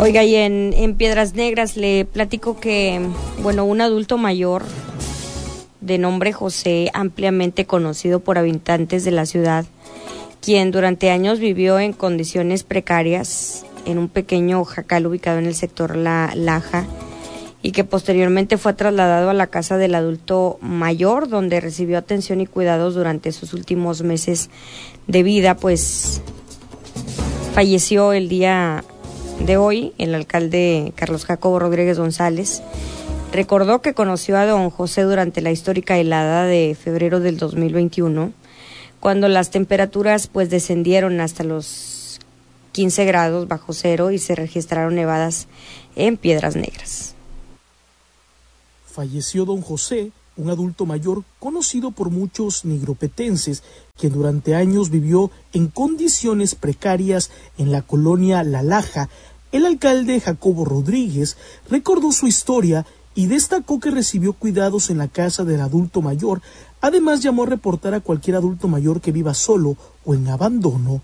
Oiga, y en Piedras Negras le platico que, bueno, un adulto mayor de nombre José, ampliamente conocido por habitantes de la ciudad, quien durante años vivió en condiciones precarias en un pequeño jacal ubicado en el sector La Laja, y que posteriormente fue trasladado a la casa del adulto mayor, donde recibió atención y cuidados durante sus últimos meses de vida, pues falleció el día de hoy. El alcalde Carlos Jacobo Rodríguez González recordó que conoció a don José durante la histórica helada de febrero del 2021, cuando las temperaturas pues descendieron hasta los 15 grados bajo cero y se registraron nevadas en Piedras Negras. Falleció don José, un adulto mayor conocido por muchos nigropetenses, que durante años vivió en condiciones precarias en la colonia La Laja. El alcalde Jacobo Rodríguez recordó su historia y destacó que recibió cuidados en la casa del adulto mayor. Además, llamó a reportar a cualquier adulto mayor que viva solo o en abandono.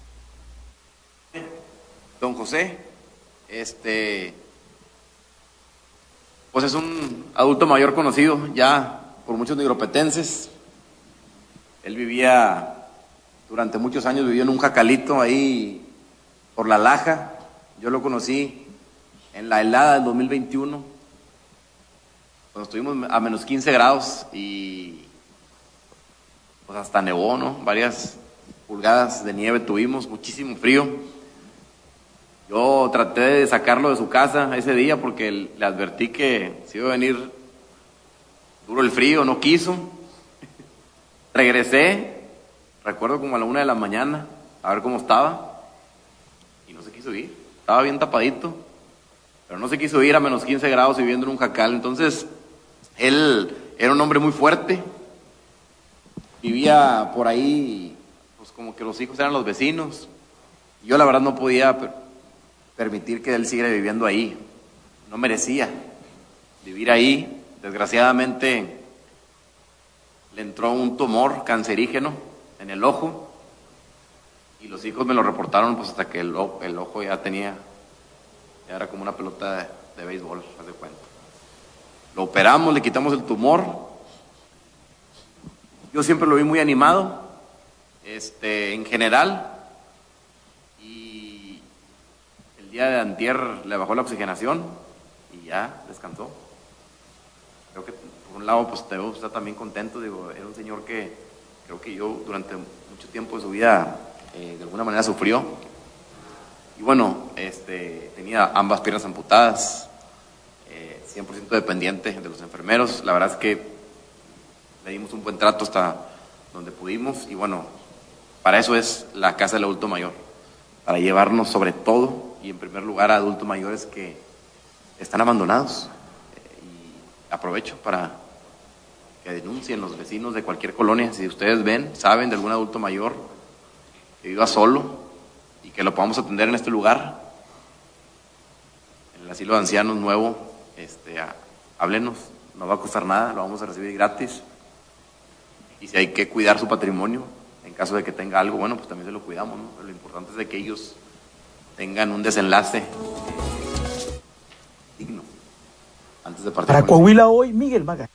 Don José, pues es un adulto mayor conocido ya por muchos nigropetenses. Él durante muchos años vivió en un jacalito ahí por La Laja. Yo lo conocí en la helada del 2021, cuando estuvimos a menos 15 grados y pues hasta nevó, ¿no? Varias pulgadas de nieve tuvimos, muchísimo frío. Yo traté de sacarlo de su casa ese día porque le advertí que se iba a venir duro el frío, no quiso. Regresé, recuerdo como a la 1 de la mañana, a ver cómo estaba, y no se quiso ir. Estaba bien tapadito, pero no se quiso ir a menos 15 grados viviendo en un jacal. Entonces, él era un hombre muy fuerte, vivía por ahí, pues como que los hijos eran los vecinos. Yo la verdad no podía permitir que él siguiera viviendo ahí, no merecía vivir ahí. Desgraciadamente le entró un tumor cancerígeno en el ojo y los hijos me lo reportaron pues hasta que el ojo ya era como una pelota de béisbol, haz de cuenta. Lo operamos, le quitamos el tumor. Yo siempre lo vi muy animado, en general. El día de antier le bajó la oxigenación y ya descansó. Creo que por un lado pues te veo, está también contento. Digo, era un señor que creo que yo durante mucho tiempo de su vida de alguna manera sufrió. Y bueno, tenía ambas piernas amputadas, 100% dependiente de los enfermeros. La verdad es que le dimos un buen trato hasta donde pudimos y bueno, para eso es la casa del adulto mayor, para llevarnos sobre todo y en primer lugar a adultos mayores que están abandonados. Y aprovecho para que denuncien los vecinos de cualquier colonia. Si ustedes saben de algún adulto mayor que viva solo y que lo podamos atender en este lugar, en el asilo de ancianos nuevo, háblenos, no va a costar nada, lo vamos a recibir gratis. Y si hay que cuidar su patrimonio, en caso de que tenga algo, bueno, pues también se lo cuidamos, ¿no? Pero lo importante es de que ellos tengan un desenlace digno antes de partir. Para Coahuila Hoy, Miguel Maga.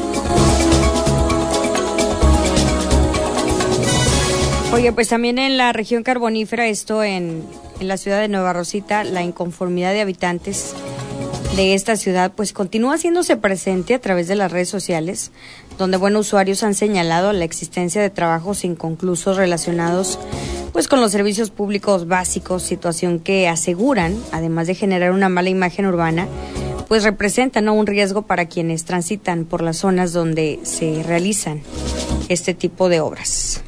Oye, pues también en la región carbonífera, esto en la ciudad de Nueva Rosita, la inconformidad de habitantes de esta ciudad pues continúa haciéndose presente a través de las redes sociales, donde usuarios han señalado la existencia de trabajos inconclusos relacionados pues con los servicios públicos básicos, situación que aseguran, además de generar una mala imagen urbana, pues representan, ¿no?, un riesgo para quienes transitan por las zonas donde se realizan este tipo de obras.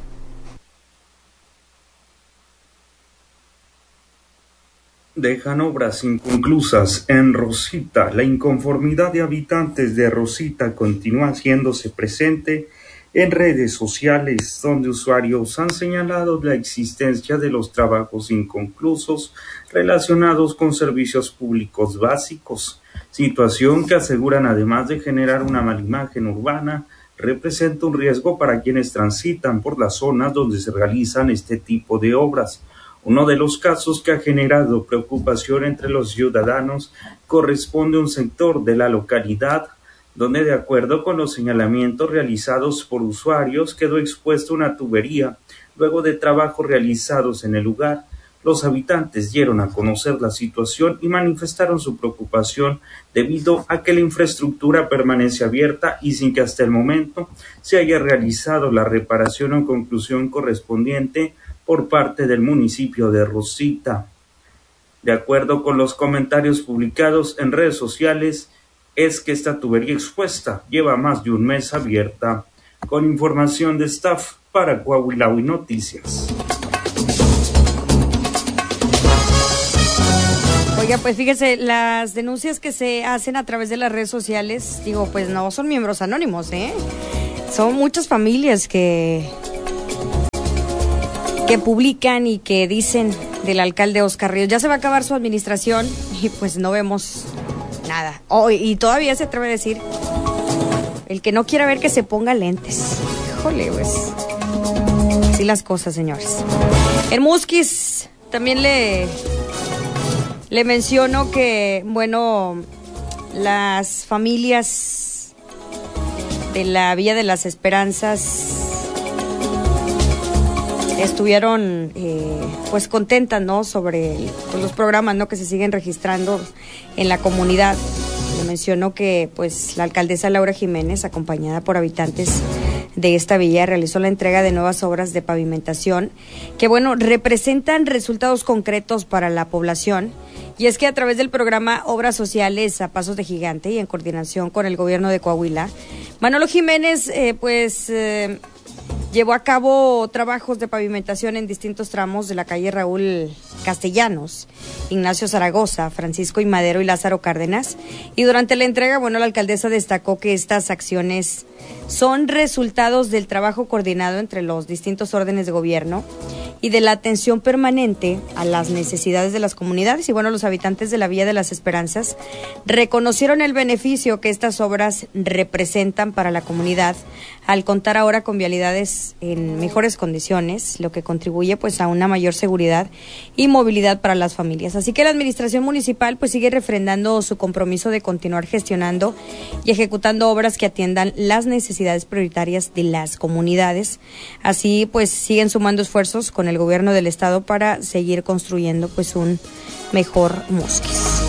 Dejan obras inconclusas en Rosita. La inconformidad de habitantes de Rosita continúa haciéndose presente en redes sociales, donde usuarios han señalado la existencia de los trabajos inconclusos relacionados con servicios públicos básicos, situación que aseguran, además de generar una mala imagen urbana, representa un riesgo para quienes transitan por las zonas donde se realizan este tipo de obras. Uno de los casos que ha generado preocupación entre los ciudadanos corresponde a un sector de la localidad donde, de acuerdo con los señalamientos realizados por usuarios, quedó expuesta una tubería. Luego de trabajos realizados en el lugar, los habitantes dieron a conocer la situación y manifestaron su preocupación debido a que la infraestructura permanece abierta y sin que hasta el momento se haya realizado la reparación o conclusión correspondiente por parte del municipio de Rosita. De acuerdo con los comentarios publicados en redes sociales, es que esta tubería expuesta lleva más de un mes abierta. Con información de staff para Coahuila Noticias. Oiga, pues fíjese, las denuncias que se hacen a través de las redes sociales, digo, pues no son miembros anónimos, son muchas familias que publican y que dicen del alcalde Óscar Ríos, ya se va a acabar su administración y pues no vemos nada. Y todavía se atreve a decir, el que no quiera ver que se ponga lentes. Híjole, pues, así las cosas, señores. En Musquis también le menciono que, bueno, las familias de la Villa de las Esperanzas estuvieron pues contentas, ¿no?, sobre los programas, ¿no?, que se siguen registrando en la comunidad. Le menciono que pues la alcaldesa Laura Jiménez, acompañada por habitantes de esta villa, realizó la entrega de nuevas obras de pavimentación que, bueno, representan resultados concretos para la población. Y es que a través del programa Obras Sociales a Pasos de Gigante y en coordinación con el gobierno de Coahuila, Manolo Jiménez llevó a cabo trabajos de pavimentación en distintos tramos de la calle Raúl Castellanos, Ignacio Zaragoza, Francisco y Madero y Lázaro Cárdenas. Y durante la entrega, bueno, la alcaldesa destacó que estas acciones son resultados del trabajo coordinado entre los distintos órdenes de gobierno y de la atención permanente a las necesidades de las comunidades. Y bueno, los habitantes de la Villa de las Esperanzas reconocieron el beneficio que estas obras representan para la comunidad al contar ahora con vialidades en mejores condiciones, lo que contribuye pues a una mayor seguridad y movilidad para las familias. Así que la administración municipal pues sigue refrendando su compromiso de continuar gestionando y ejecutando obras que atiendan las necesidades prioritarias de las comunidades. Así pues siguen sumando esfuerzos con el gobierno del estado para seguir construyendo pues un mejor Musquis.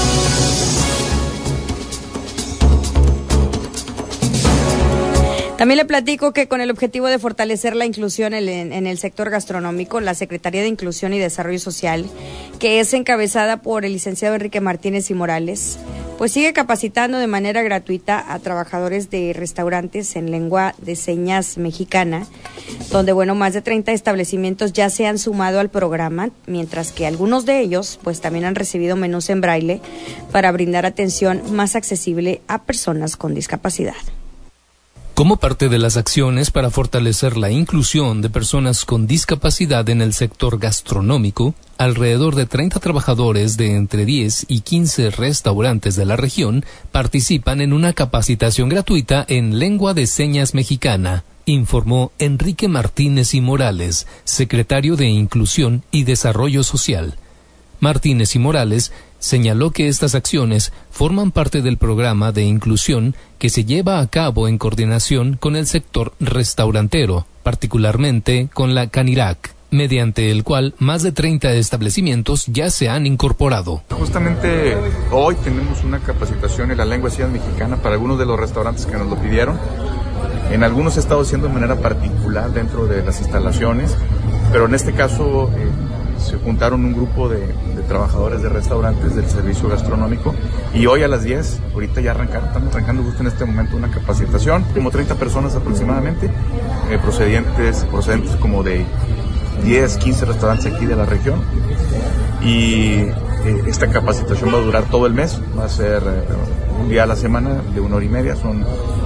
También le platico que con el objetivo de fortalecer la inclusión en el sector gastronómico, la Secretaría de Inclusión y Desarrollo Social, que es encabezada por el licenciado Enrique Martínez y Morales, pues sigue capacitando de manera gratuita a trabajadores de restaurantes en lengua de señas mexicana, donde, bueno, más de 30 establecimientos ya se han sumado al programa, mientras que algunos de ellos pues también han recibido menús en braille para brindar atención más accesible a personas con discapacidad. Como parte de las acciones para fortalecer la inclusión de personas con discapacidad en el sector gastronómico, alrededor de 30 trabajadores de entre 10 y 15 restaurantes de la región participan en una capacitación gratuita en lengua de señas mexicana, informó Enrique Martínez y Morales, secretario de Inclusión y Desarrollo Social. Martínez y Morales señaló que estas acciones forman parte del programa de inclusión que se lleva a cabo en coordinación con el sector restaurantero, particularmente con la Canirac, mediante el cual más de 30 establecimientos ya se han incorporado. Justamente hoy tenemos una capacitación en la lengua de señas mexicana para algunos de los restaurantes que nos lo pidieron. En algunos se ha estado haciendo de manera particular dentro de las instalaciones, pero en este caso se juntaron un grupo de trabajadores de restaurantes del servicio gastronómico y hoy a las 10, ahorita ya estamos arrancando justo en este momento una capacitación, como 30 personas aproximadamente, procedentes como de 10, 15 restaurantes aquí de la región, y esta capacitación va a durar todo el mes, va a ser un día a la semana de 1 hora y media, son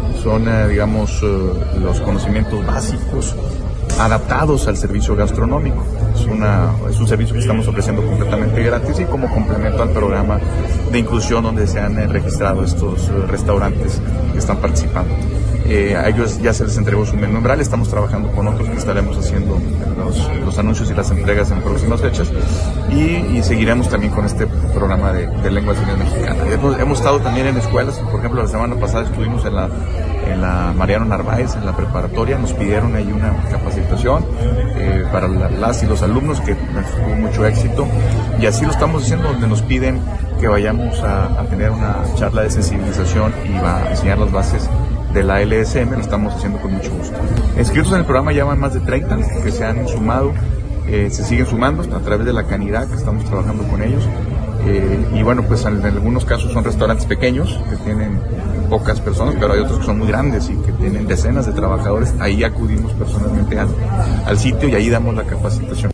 los conocimientos básicos adaptados al servicio gastronómico. Es un servicio que estamos ofreciendo completamente gratis y como complemento al programa de inclusión donde se han registrado estos restaurantes que están participando. A ellos ya se les entregó su menú membral, estamos trabajando con otros que estaremos haciendo los anuncios y las entregas en próximas fechas y seguiremos también con este programa de lengua de señas mexicana. Hemos estado también en escuelas, por ejemplo la semana pasada estuvimos en la Mariano Narváez, en la preparatoria, nos pidieron ahí una capacitación para las y los alumnos que tuvo mucho éxito y así lo estamos haciendo, donde nos piden que vayamos a tener una charla de sensibilización y va a enseñar las bases de la LSM, lo estamos haciendo con mucho gusto. Inscritos en el programa ya van más de 30 que se han sumado, se siguen sumando a través de la Canidad, que estamos trabajando con ellos. Y bueno, pues en algunos casos son restaurantes pequeños que tienen pocas personas, pero hay otros que son muy grandes y que tienen decenas de trabajadores. Ahí acudimos personalmente al sitio y ahí damos la capacitación.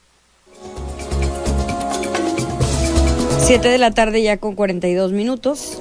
7 de la tarde ya con 42 minutos.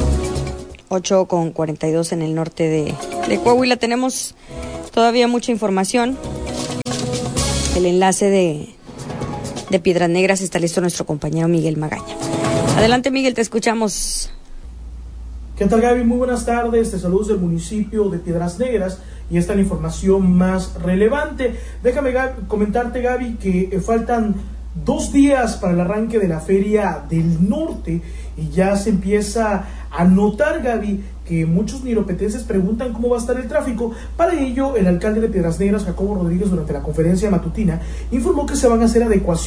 8:42 en el norte de Coahuila. Tenemos todavía mucha información. El enlace de Piedras Negras está listo nuestro compañero Miguel Magaña. Adelante, Miguel, te escuchamos. ¿Qué tal, Gaby? Muy buenas tardes. Te saludos del municipio de Piedras Negras y esta es la información más relevante. Déjame comentarte, Gaby, que faltan 2 días para el arranque de la Feria del Norte y ya se empieza a notar, Gaby, que muchos niropetenses preguntan cómo va a estar el tráfico. Para ello, el alcalde de Piedras Negras, Jacobo Rodríguez, durante la conferencia matutina, informó que se van a hacer adecuaciones